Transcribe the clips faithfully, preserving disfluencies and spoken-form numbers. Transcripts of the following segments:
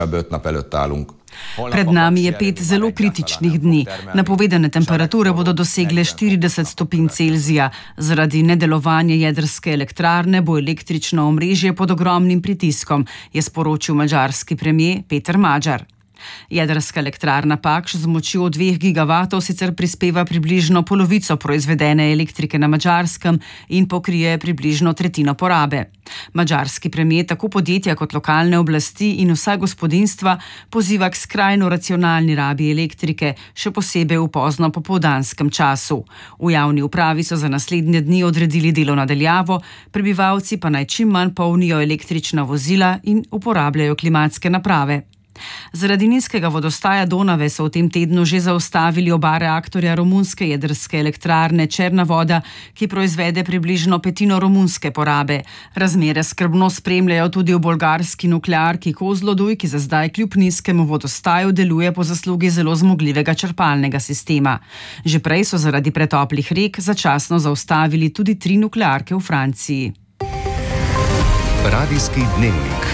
Pred nami je pet zelo kritičnih dni. Napovedane temperature bodo dosegle štirideset stopinj Celzija. Zaradi nedelovanja jedrske elektrarne bo električno omrežje pod ogromnim pritiskom, je sporočil madžarski premier Peter Magyar. Jedrska elektrarna Pakš z močjo dveh gigavatov sicer prispeva približno polovico proizvedene elektrike na Madžarskem in pokrije približno tretjino porabe. Madžarski premier tako podjetja kot lokalne oblasti in vsa gospodinjstva poziva k skrajno racionalni rabi elektrike, še posebej v pozno popoldanskem času. V javni upravi so za naslednje dni odredili delo na daljavo, prebivalci pa naj čim manj polnijo električna vozila in uporabljajo klimatske naprave. Zaradi nizkega vodostaja Donave so v tem tednu že zaustavili oba reaktorja romunske jedrske elektrarne Črna voda, ki proizvede približno petino romunske porabe. Razmere skrbno spremljajo tudi v bolgarski nuklearki Kozloduj, ki za zdaj kljub nizkemu vodostaju deluje po zaslugi zelo zmogljivega črpalnega sistema. Že prej so zaradi pretoplih rek začasno zaustavili tudi tri nuklearke v Franciji. Radijski dnevnik.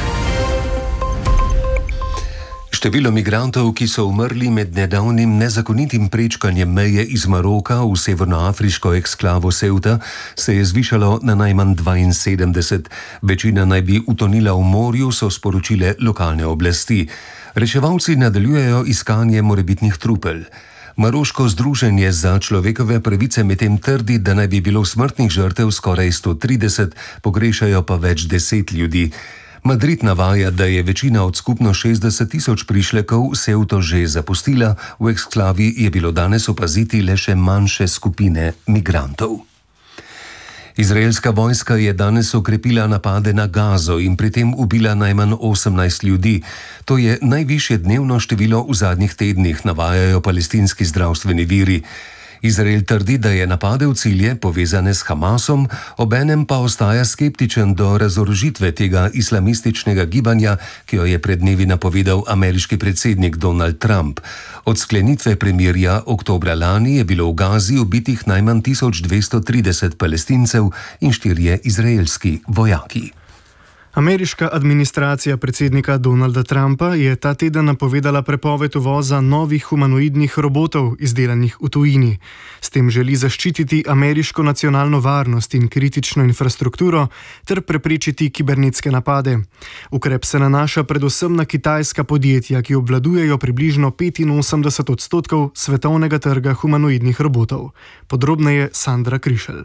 Število migrantov, ki so umrli med nedavnim nezakonitim prečkanjem meje iz Maroka v severnoafriško eksklavo Ceuta, se je zvišalo na najmanj dvainsedemdeset. Večina naj bi utonila v morju, so sporočile lokalne oblasti. Reševalci nadaljujejo iskanje morebitnih trupel. Maroško združenje za človekove pravice medtem trdi, da naj bi bilo smrtnih žrtev skoraj sto trideset, pogrešajo pa več deset ljudi. Madrid navaja, da je večina od skupno šestdeset tisoč prišlekov Ceuto že zapustila, v eksklavi je bilo danes opaziti le še manjše skupine migrantov. Izraelska vojska je danes okrepila napade na Gazo in pri tem ubila najmanj osemnajst ljudi. To je najvišje dnevno število v zadnjih tednih, navajajo palestinski zdravstveni viri. Izrael trdi, da je napadel cilje povezane s Hamasom, obenem pa ostaja skeptičen do razorožitve tega islamističnega gibanja, ki jo je pred dnevi napovedal ameriški predsednik Donald Trump. Od sklenitve premirja oktobra lani je bilo v Gazi ubitih najmanj tisoč dvesto trideset Palestincev in štirje izraelski vojaki. Ameriška administracija predsednika Donalda Trumpa je ta teden napovedala prepoved uvoza novih humanoidnih robotov, izdelanih v tujini. S tem želi zaščititi ameriško nacionalno varnost in kritično infrastrukturo ter preprečiti kibernetske napade. Ukrep se nanaša predvsem na kitajska podjetja, ki obvladujejo približno petinosemdeset odstotkov svetovnega trga humanoidnih robotov. Podrobneje Sandra Krišelj.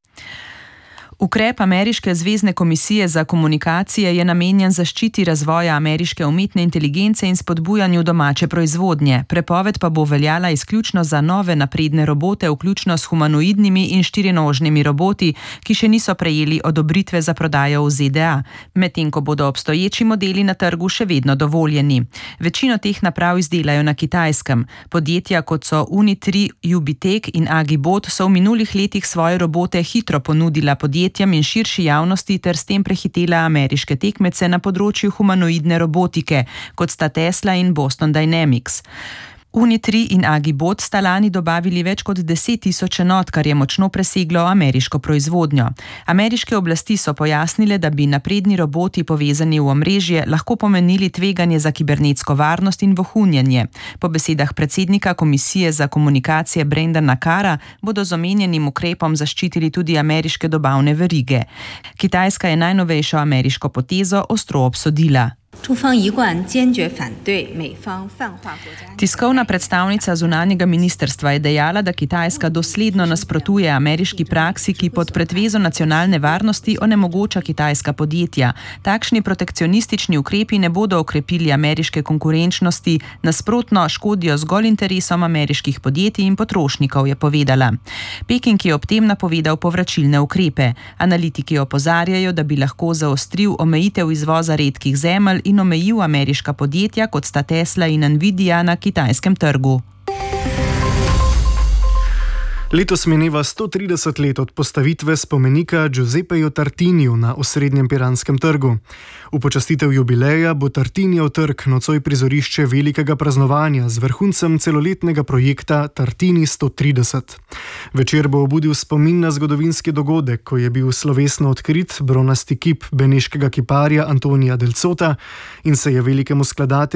Ukrep Ameriške zvezne komisije za komunikacije je namenjen zaščiti razvoja ameriške umetne inteligence in spodbujanju domače proizvodnje. Prepoved pa bo veljala izključno za nove napredne robote, vključno s humanoidnimi in štirinožnimi roboti, ki še niso prejeli odobritve za prodajo v Z D A, medtem ko bodo obstoječi modeli na trgu še vedno dovoljeni. Večino teh naprav izdelajo na Kitajskem. Podjetja kot so Unitri, Ubitek in Agibot so v minulih letih svoje robote hitro ponudila podjetjem in širši javnosti ter s tem prehitela ameriške tekmece na področju humanoidne robotike, kot sta Tesla in Boston Dynamics. Unitri in Agibot sta lani dobavili več kot deset tisoč enot, kar je močno preseglo ameriško proizvodnjo. Ameriške oblasti so pojasnile, da bi napredni roboti povezani v omrežje lahko pomenili tveganje za kibernetsko varnost in vohunjenje. Po besedah predsednika Komisije za komunikacije Brendana Carra bodo z omenjenim ukrepom zaščitili tudi ameriške dobavne verige. Kitajska je najnovejšo ameriško potezo ostro obsodila. Tiskovna predstavnica zunanjega ministrstva je dejala, da Kitajska dosledno nasprotuje ameriški praksi, ki pod pretvezo nacionalne varnosti onemogoča kitajska podjetja. Takšni protekcionistični ukrepi ne bodo okrepili ameriške konkurenčnosti, nasprotno škodijo zgolj interesom ameriških podjetij in potrošnikov, je povedala. Peking je ob tem napovedal povračilne ukrepe. Analitiki opozarjajo, da bi lahko zaostril omejitev izvoza redkih zemelj in omejil ameriška podjetja, kot sta Tesla in Nvidia, na kitajskem trgu. Letos mineva sto trideset let od postavitve spomenika Giuseppeju Tartiniju na osrednjem Piranskem trgu. V počastitev jubileja bo Tartinijev trg nocoj prizorišče velikega praznovanja z vrhuncem celoletnega projekta Tartini sto trideset. Večer bo obudil spomin na zgodovinski dogodek, ko je bil slovesno odkrit bronasti kip beneškega kiparja Antonija del Cota in se je velikemu skladatelju